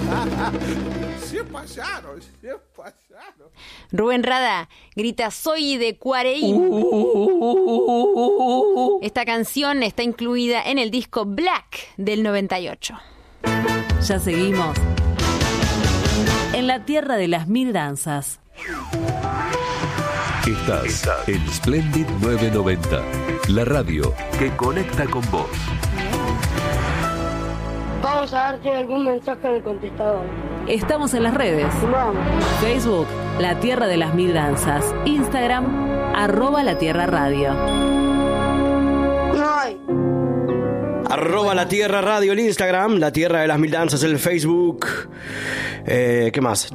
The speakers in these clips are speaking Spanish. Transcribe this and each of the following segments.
Se pasaron. Rubén Rada grita: soy de Cuareí. Esta canción está incluida en el disco Black del 98. Ya seguimos en la tierra de las mil danzas. Estás en Splendid 990, la radio que conecta con vos. Vamos a ver si hay algún mensaje en el contestador. Estamos en las redes. Vamos. Facebook, La Tierra de las Mil Danzas. Instagram, @LaTierraRadio. No hay. @LaTierraRadio el Instagram, La Tierra de las Mil Danzas el Facebook. ¿Qué más?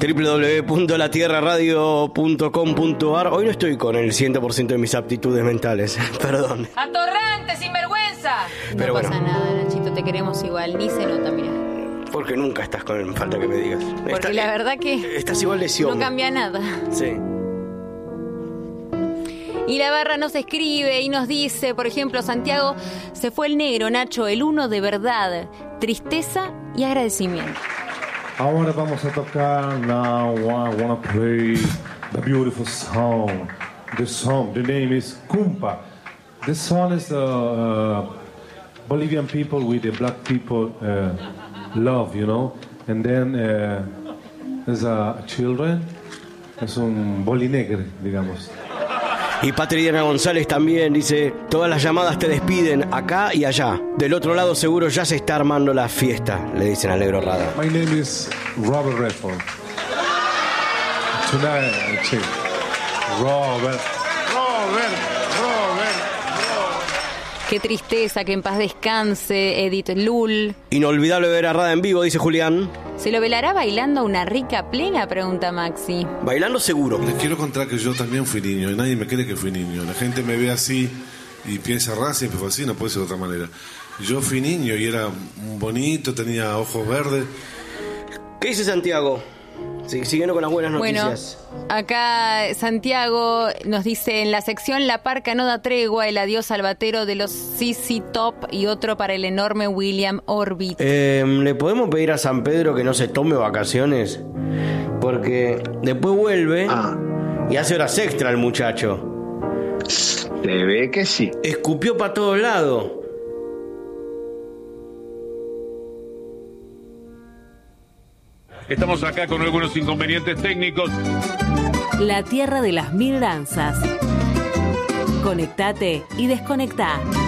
www.latierraradio.com.ar. Hoy no estoy con el 100% de mis aptitudes mentales. Perdón. ¡Atorrante, sinvergüenza! Pero no pasa bueno. nada, Nachito, te queremos igual. Ni se nota, mira. Porque nunca estás con falta que me digas. Porque la verdad que estás igual de Sion. no cambia nada. Sí. Y la barra nos escribe y nos dice, por ejemplo, Santiago: se fue el negro, Nacho, el uno de verdad. Tristeza y agradecimiento. Ahora vamos a tocar Now I Wanna Play the beautiful song. The name is Kumpa. This song is the Bolivian people with the black people love, you know. And then there's a children. Es un bolinegre, digamos. Y Patridiana González también dice: todas las llamadas te despiden acá y allá. Del otro lado seguro ya se está armando la fiesta, le dicen al negro Rada. My name is Robert Redford. Tonight, Robert. Qué tristeza, que en paz descanse Edith Lul. Inolvidable ver a Rada en vivo, dice Julián. ¿Se lo velará bailando una rica plena?, pregunta Maxi. Bailando seguro. Les quiero contar que yo también fui niño y nadie me cree que fui niño. La gente me ve así y piensa: Rada siempre fue así, no puede ser de otra manera. Yo fui niño y era bonito, tenía ojos verdes. ¿Qué dice Santiago? Siguiendo con las buenas noticias. Bueno, acá Santiago nos dice: en la sección La Parca no da tregua, el adiós al batero de los CC Top y otro para el enorme William Orbit. ¿Le podemos pedir a San Pedro que no se tome vacaciones? Porque después vuelve y hace horas extra el muchacho. Se ve que sí. Escupió para todos lados. Estamos acá con algunos inconvenientes técnicos. La Tierra de las Mil Danzas. Conectate y desconectá.